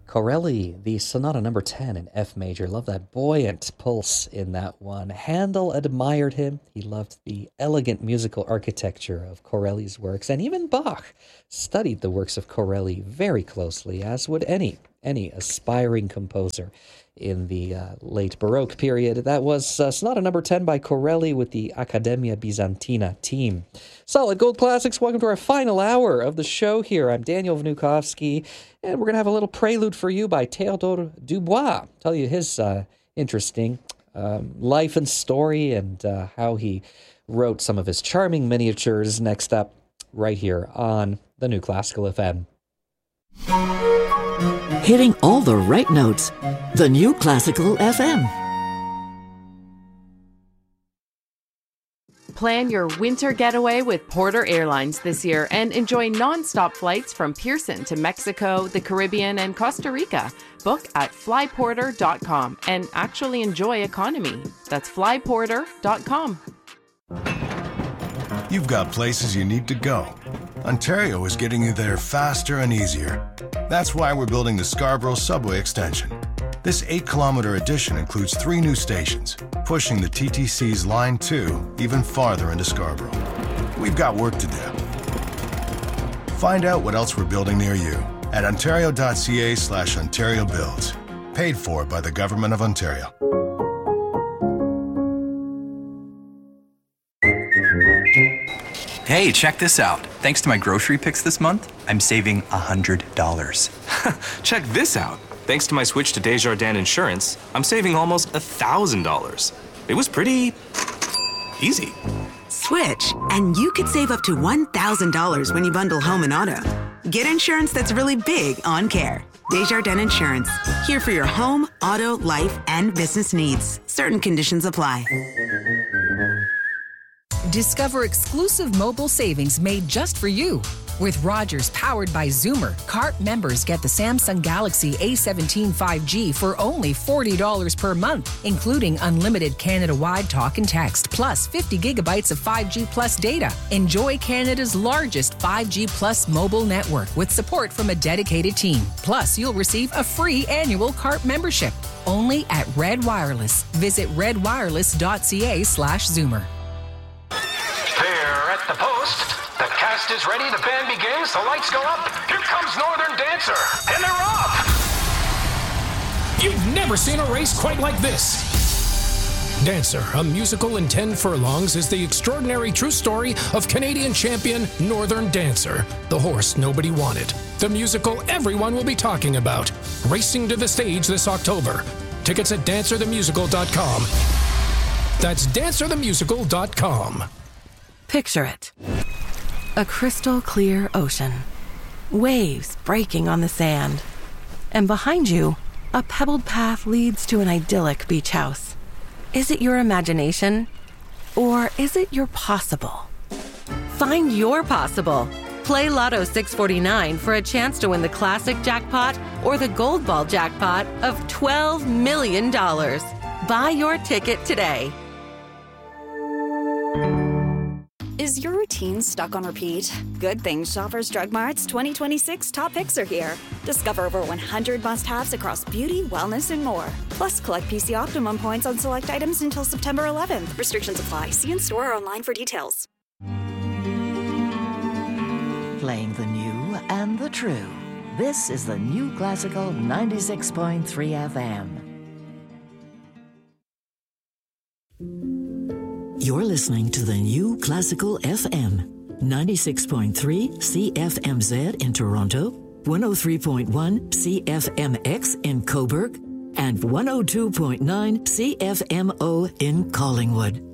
Corelli, the Sonata number 10 in F major. Love that buoyant pulse in that one. Handel admired him. He loved the elegant musical architecture of Corelli's works, and even Bach studied the works of Corelli very closely, as would any aspiring composer in the late Baroque period. That was Sonata number 10 by Corelli with the Accademia Bizantina team. Solid Gold Classics, welcome to our final hour of the show here. I'm Daniel Vnukovsky, and we're going to have a little prelude for you by Théodore Dubois. Tell you his interesting life and story and how he wrote some of his charming miniatures next up right here on the New Classical FM. Hitting all the right notes. The New Classical FM. Plan your winter getaway with Porter Airlines this year and enjoy non-stop flights from Pearson to Mexico, the Caribbean, and Costa Rica. Book at flyporter.com and actually enjoy economy. That's flyporter.com. You've got places you need to go. Ontario is getting you there faster and easier. That's why we're building the Scarborough Subway Extension. This 8-kilometer addition includes 3 new stations, pushing the TTC's Line 2 even farther into Scarborough. We've got work to do. Find out what else we're building near you at ontario.ca/Ontario Builds. Paid for by the Government of Ontario. Hey, check this out. Thanks to my grocery picks this month, I'm saving $100. Check this out. Thanks to my switch to Desjardins Insurance, I'm saving almost $1,000. It was pretty easy. Switch, and you could save up to $1,000 when you bundle home and auto. Get insurance that's really big on care. Desjardins Insurance. Here for your home, auto, life, and business needs. Certain conditions apply. Discover exclusive mobile savings made just for you. With Rogers powered by Zoomer, CART members get the Samsung Galaxy A17 5G for only $40 per month, including unlimited Canada-wide talk and text, plus 50 gigabytes of 5G plus data. Enjoy Canada's largest 5G plus mobile network with support from a dedicated team. Plus, you'll receive a free annual CART membership. Only at Red Wireless. Visit redwireless.ca/Zoomer. There at the post. The cast is ready, the band begins, the lights go up, here comes Northern Dancer, and they're off! You've never seen a race quite like this. Dancer, a musical in 10 furlongs, is the extraordinary true story of Canadian champion Northern Dancer, the horse nobody wanted. The musical everyone will be talking about, racing to the stage this October. Tickets at dancerthemusical.com. That's dancerthemusical.com. Picture it. A crystal clear ocean. Waves breaking on the sand. And behind you, a pebbled path leads to an idyllic beach house. Is it your imagination? Or is it your possible? Find your possible. Play Lotto 649 for a chance to win the classic jackpot or the gold ball jackpot of $12 million. Buy your ticket today. Is your routine stuck on repeat? Good things Shoppers Drug Mart's 2026 top picks are here. Discover over 100 must-haves across beauty, wellness, and more. Plus, collect PC Optimum points on select items until September 11th. Restrictions apply. See in-store or online for details. Playing the new and the true. This is the New Classical 96.3 FM. You're listening to the New Classical FM, 96.3 CFMZ in Toronto, 103.1 CFMX in Cobourg, and 102.9 CFMO in Collingwood.